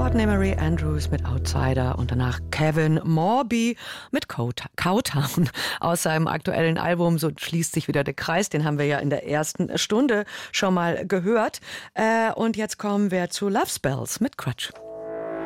Courtney Marie Andrews mit Outsider und danach Kevin Morby mit Cowtown aus seinem aktuellen Album. So schließt sich wieder der Kreis, den haben wir ja in der ersten Stunde schon mal gehört. Und jetzt kommen wir zu Love Spells mit Crutch.